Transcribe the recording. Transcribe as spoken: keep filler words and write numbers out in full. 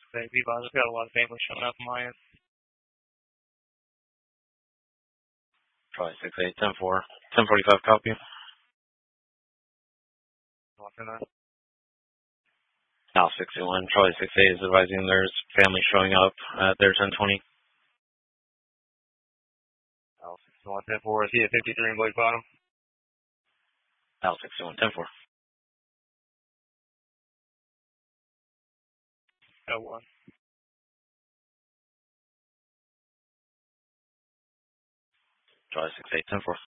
Thank you. I've got a lot of family showing up on my end. Charlie six eight, ten four, ten forty-five copy. Walking that. Al sixty-one, Charlie six eight is advising there's family showing up at their ten twenty. Al sixty-one, ten four, is he at fifty-three in Blake Bottom? Al sixty-one, ten four. Oh, one. Charlie six eight, ten four.